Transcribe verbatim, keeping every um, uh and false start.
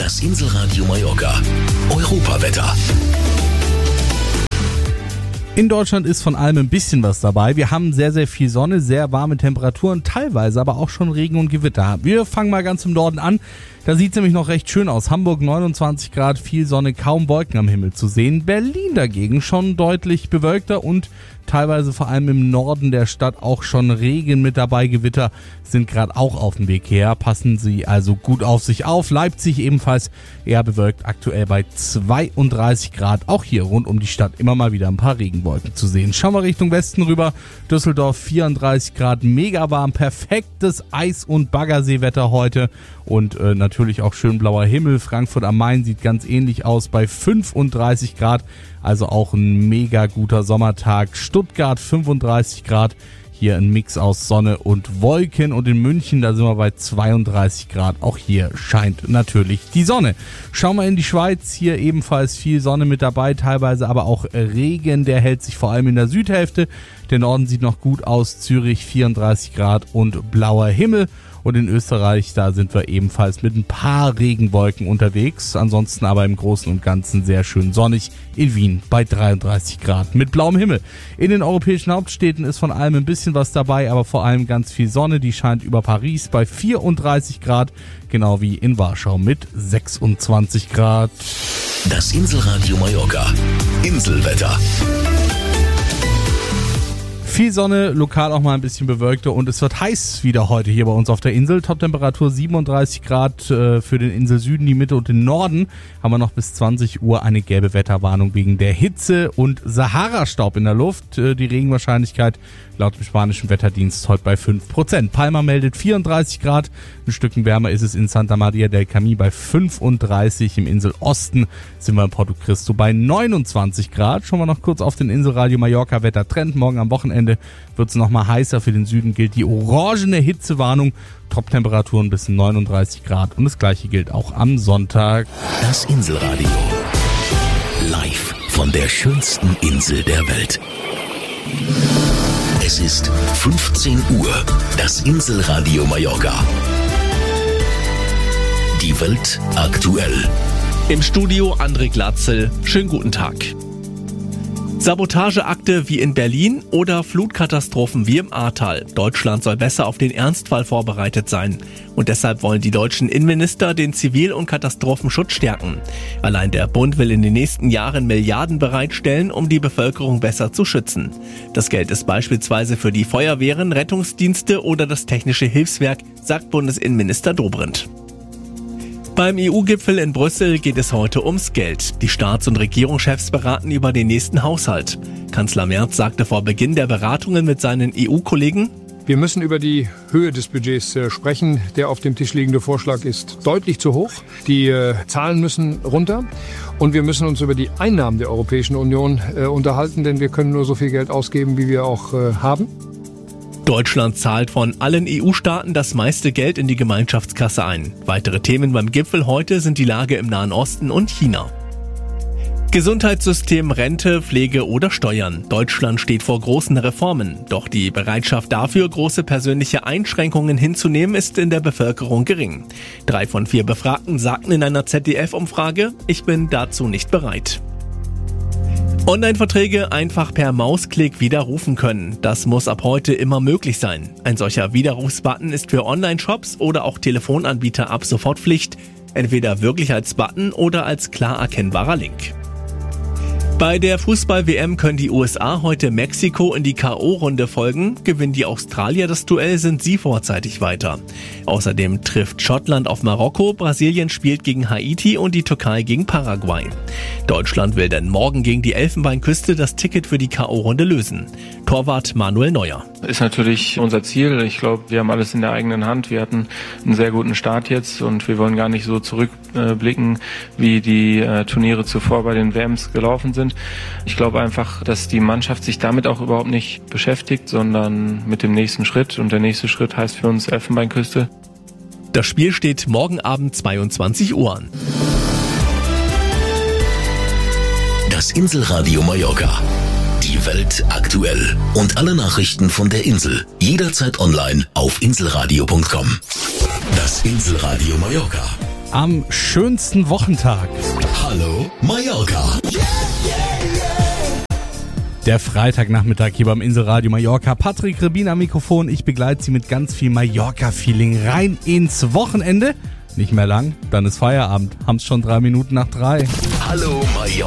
Das Inselradio Mallorca. Europawetter. In Deutschland ist von allem ein bisschen was dabei. Wir haben sehr, sehr viel Sonne, sehr warme Temperaturen, teilweise aber auch schon Regen und Gewitter. Wir fangen mal ganz im Norden an. Da sieht es nämlich noch recht schön aus. Hamburg neunundzwanzig Grad, viel Sonne, kaum Wolken am Himmel zu sehen. Berlin dagegen schon deutlich bewölkter und teilweise vor allem im Norden der Stadt auch schon Regen mit dabei. Gewitter sind gerade auch auf dem Weg her. Passen Sie also gut auf sich auf. Leipzig ebenfalls eher bewölkt, aktuell bei zweiunddreißig Grad. Auch hier rund um die Stadt immer mal wieder ein paar Regenwolken zu sehen. Schauen wir Richtung Westen rüber. Düsseldorf vierunddreißig Grad, mega warm, perfektes Eis- und Baggerseewetter heute. Und äh, natürlich auch schön blauer Himmel. Frankfurt am Main sieht ganz ähnlich aus bei fünfunddreißig Grad. Also auch ein mega guter Sommertag. Stuttgart fünfunddreißig Grad. Hier ein Mix aus Sonne und Wolken. Und in München, da sind wir bei zweiunddreißig Grad. Auch hier scheint natürlich die Sonne. Schauen wir in die Schweiz. Hier ebenfalls viel Sonne mit dabei. Teilweise aber auch Regen. Der hält sich vor allem in der Südhälfte. Der Norden sieht noch gut aus. Zürich vierunddreißig Grad und blauer Himmel. Und in Österreich, da sind wir ebenfalls mit ein paar Regenwolken unterwegs. Ansonsten aber im Großen und Ganzen sehr schön sonnig. In Wien bei dreiunddreißig Grad mit blauem Himmel. In den europäischen Hauptstädten ist von allem ein bisschen was dabei, aber vor allem ganz viel Sonne. Die scheint über Paris bei vierunddreißig Grad, genau wie in Warschau mit sechsundzwanzig Grad. Das Inselradio Mallorca. Inselwetter. Viel Sonne, lokal auch mal ein bisschen bewölkter und es wird heiß wieder heute hier bei uns auf der Insel. Toptemperatur siebenunddreißig Grad äh, für den Inselsüden, die Mitte und den Norden. Haben wir noch bis zwanzig Uhr eine gelbe Wetterwarnung wegen der Hitze und Sahara-Staub in der Luft. Äh, die Regenwahrscheinlichkeit laut dem spanischen Wetterdienst heute bei fünf Prozent. Palma meldet vierunddreißig Grad. Ein Stückchen wärmer ist es in Santa Maria del Camí bei fünfunddreißig. Im Inselosten sind wir in Porto Cristo bei neunundzwanzig Grad. Schauen wir noch kurz auf den Inselradio Mallorca Wettertrend. Morgen am Wochenende wird es nochmal heißer. Für den Süden gilt die orangene Hitzewarnung. Top-Temperaturen bis neununddreißig Grad. Und das gleiche gilt auch am Sonntag. Das Inselradio. Live von der schönsten Insel der Welt. Es ist fünfzehn Uhr. Das Inselradio Mallorca. Die Welt aktuell. Im Studio André Glatzel. Schönen guten Tag. Sabotageakte wie in Berlin oder Flutkatastrophen wie im Ahrtal. Deutschland soll besser auf den Ernstfall vorbereitet sein. Und deshalb wollen die deutschen Innenminister den Zivil- und Katastrophenschutz stärken. Allein der Bund will in den nächsten Jahren Milliarden bereitstellen, um die Bevölkerung besser zu schützen. Das Geld ist beispielsweise für die Feuerwehren, Rettungsdienste oder das Technische Hilfswerk, sagt Bundesinnenminister Dobrindt. Beim E U-Gipfel in Brüssel geht es heute ums Geld. Die Staats- und Regierungschefs beraten über den nächsten Haushalt. Kanzler Merz sagte vor Beginn der Beratungen mit seinen E U-Kollegen: Wir müssen über die Höhe des Budgets äh, sprechen. Der auf dem Tisch liegende Vorschlag ist deutlich zu hoch. Die äh, Zahlen müssen runter. Und wir müssen uns über die Einnahmen der Europäischen Union äh, unterhalten, denn wir können nur so viel Geld ausgeben, wie wir auch äh, haben. Deutschland zahlt von allen E U-Staaten das meiste Geld in die Gemeinschaftskasse ein. Weitere Themen beim Gipfel heute sind die Lage im Nahen Osten und China. Gesundheitssystem, Rente, Pflege oder Steuern. Deutschland steht vor großen Reformen. Doch die Bereitschaft dafür, große persönliche Einschränkungen hinzunehmen, ist in der Bevölkerung gering. Drei von vier Befragten sagten in einer Z D F-Umfrage, ich bin dazu nicht bereit. Online-Verträge einfach per Mausklick widerrufen können. Das muss ab heute immer möglich sein. Ein solcher Widerrufsbutton ist für Online-Shops oder auch Telefonanbieter ab sofort Pflicht. Entweder wirklich als Button oder als klar erkennbarer Link. Bei der Fußball-W M können die U S A heute Mexiko in die K O-Runde folgen. Gewinnen die Australier das Duell, sind sie vorzeitig weiter. Außerdem trifft Schottland auf Marokko, Brasilien spielt gegen Haiti und die Türkei gegen Paraguay. Deutschland will dann morgen gegen die Elfenbeinküste das Ticket für die K O-Runde lösen. Torwart Manuel Neuer. Ist natürlich unser Ziel. Ich glaube, wir haben alles in der eigenen Hand. Wir hatten einen sehr guten Start jetzt und wir wollen gar nicht so zurückblicken, wie die äh, Turniere zuvor bei den W Ms gelaufen sind. Ich glaube einfach, dass die Mannschaft sich damit auch überhaupt nicht beschäftigt, sondern mit dem nächsten Schritt. Und der nächste Schritt heißt für uns Elfenbeinküste. Das Spiel steht morgen Abend zweiundzwanzig Uhr an. Das Inselradio Mallorca. Die Welt aktuell. Und alle Nachrichten von der Insel. Jederzeit online auf inselradio punkt com. Das Inselradio Mallorca. am schönsten Wochentag. Hallo Mallorca. Der Freitagnachmittag hier beim Inselradio Mallorca. Patrick Rebin am Mikrofon. Ich begleite Sie mit ganz viel Mallorca-Feeling rein ins Wochenende. Nicht mehr lang, dann ist Feierabend. Haben's schon drei Minuten nach drei. Hallo Mallorca.